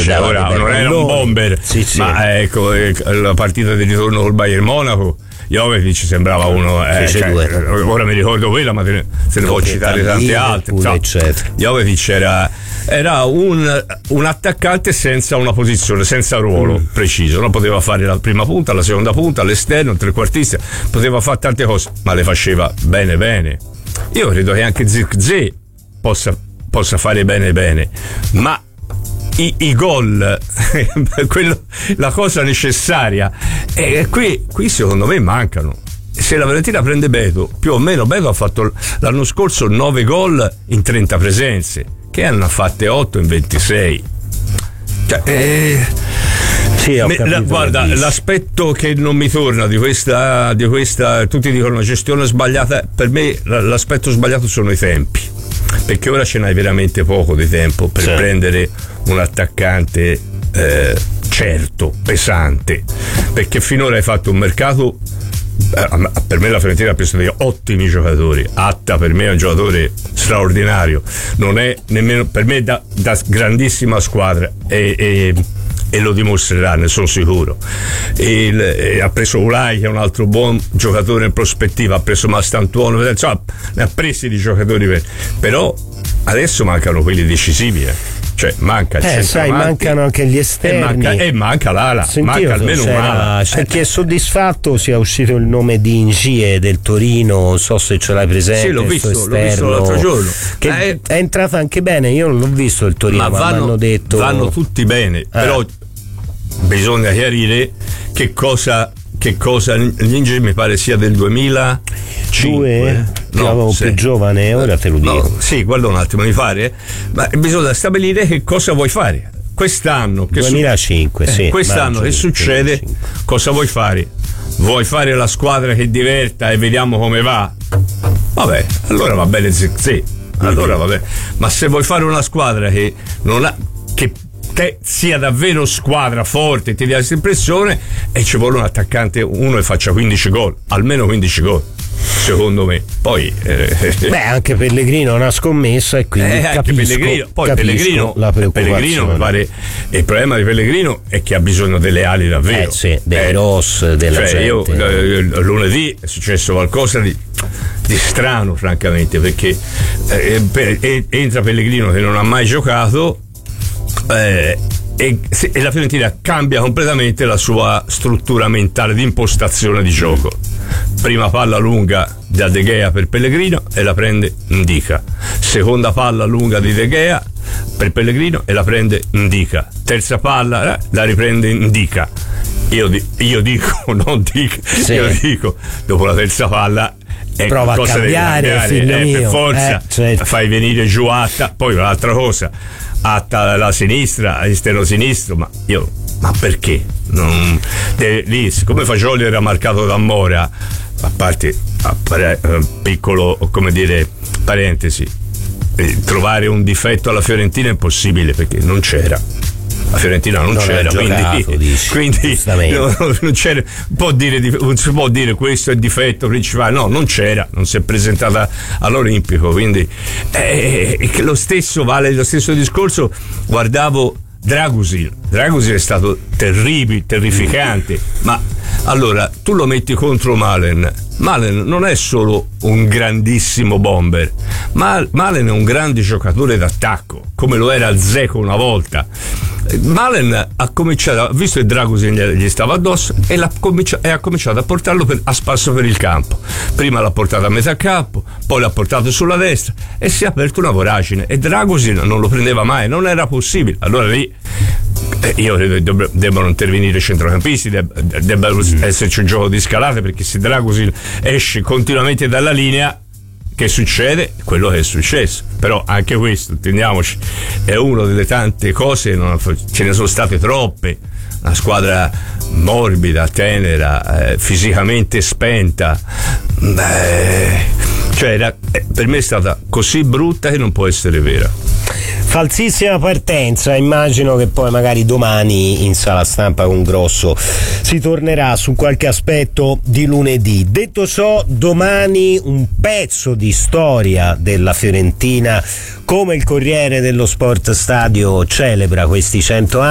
ora non era un bomber, ma ecco, la partita di ritorno col Bayern Monaco, Jovetic sembrava uno, ora mi ricordo quella, ma se ne può citare tante altre. Jovetic era un attaccante senza una posizione, senza ruolo preciso, non poteva fare la prima punta, la seconda punta, l'esterno, il trequartista, poteva fare tante cose, ma le faceva bene. Io credo che anche Zirkzee possa fare bene, ma i gol, la cosa necessaria, e qui secondo me mancano. Se la Fiorentina prende Beto, più o meno Beto ha fatto l'anno scorso 9 gol in 30 presenze, che hanno fatte 8 in 26. Guarda, l'aspetto che non mi torna di questa, tutti dicono gestione sbagliata, per me l'aspetto sbagliato sono i tempi, perché ora ce n'hai veramente poco di tempo per prendere un attaccante certo, pesante, perché finora hai fatto un mercato, per me la Fiorentina ha preso degli ottimi giocatori. Atta per me è un giocatore straordinario, non è nemmeno per me da grandissima squadra, e lo dimostrerà, ne sono sicuro. Ha preso Ulai, che è un altro buon giocatore in prospettiva, ha preso Mastantuono, insomma ne ha presi di giocatori però adesso mancano quelli decisivi, cioè manca il mancano anche gli esterni e manca l'ala. Manca almeno un'ala. C'è chi è soddisfatto, sia uscito il nome di Ingie del Torino, non so se ce l'hai presente. Sì, l'ho visto l'altro giorno, che è entrata anche bene. Io non l'ho visto il Torino, ma hanno detto vanno tutti bene, però bisogna chiarire che cosa l'Ingie mi pare sia del 2005, più giovane, ora te lo dico. Sì, guarda un attimo, mi pare, ma bisogna stabilire che cosa vuoi fare quest'anno. 2005, quest'anno che succede? 2005. Cosa vuoi fare? Vuoi fare la squadra che diverta e vediamo come va? Vabbè, allora va bene Zirkzee, allora va bene. Ma se vuoi fare una squadra che non ha, che sia davvero squadra forte, ti dia questa impressione, e ci vuole un attaccante, uno che faccia 15 gol, almeno 15 gol, secondo me. Poi anche Pellegrino è una scommessa, e quindi Pellegrino la preoccupazione. Pellegrino mi pare, il problema di Pellegrino è che ha bisogno delle ali davvero, dei Ross, della gente. Io lunedì è successo qualcosa di strano, francamente, perché entra Pellegrino che non ha mai giocato, e la Fiorentina cambia completamente la sua struttura mentale di impostazione di gioco. Prima palla lunga da De Gea per Pellegrino e la prende Ndicka, seconda palla lunga di De Gea per Pellegrino e la prende Ndicka, terza palla la riprende Ndicka. Io dico, non dico, io dico, dopo la terza palla prova a cambiare, figlio mio, per forza, fai venire giù Atta. Poi un'altra cosa, Atta alla sinistra, esterno sinistro, ma perché? Lì, siccome Fagioli era marcato da Mora, a parte piccolo, come dire, parentesi, trovare un difetto alla Fiorentina è impossibile, perché non c'era. La Fiorentina non c'era, quindi non c'era. Non si può dire questo è il difetto principale, no, non c'era, non si è presentata all'Olimpico, quindi lo stesso discorso. Guardavo Dragusin è stato terrificante, ma allora tu lo metti contro Malen non è solo un grandissimo bomber, ma Malen è un grande giocatore d'attacco, come lo era Dzeko una volta. Malen ha cominciato, visto che Dragusin gli stava addosso, e ha cominciato a portarlo a spasso per il campo. Prima l'ha portato a metà campo, poi l'ha portato sulla destra, e si è aperto una voragine, e Dragusin non lo prendeva mai, non era possibile. Allora lì io credo che debbano intervenire i centrocampisti, debba esserci un gioco di scalate, perché se Dragusin esce continuamente dalla linea, che succede? Quello che è successo. Però anche questo, intendiamoci, è una delle tante cose, ce ne sono state troppe. Una squadra morbida, tenera, fisicamente spenta, per me è stata così brutta che non può essere vera. Falsissima partenza, immagino che poi magari domani in sala stampa con Grosso si tornerà su qualche aspetto di lunedì. Detto ciò, domani un pezzo di storia della Fiorentina, come il Corriere dello Sport Stadio celebra questi 100 anni.